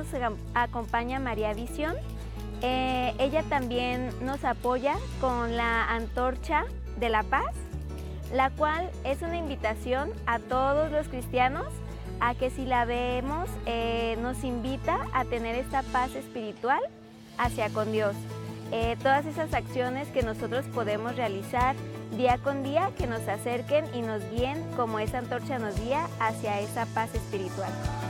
nos acompaña María Visión. Ella también nos apoya con la Antorcha de la Paz, la cual es una invitación a todos los cristianos a que si la vemos nos invita a tener esta paz espiritual hacia con Dios. Todas esas acciones que nosotros podemos realizar día con día que nos acerquen y nos guíen como esa antorcha nos guía hacia esa paz espiritual.